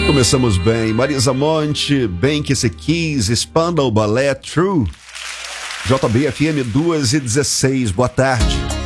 Começamos bem. Marisa Monte, Bem Que Se Quis, Expanda o Balé, True. JB FM 2h16, boa tarde.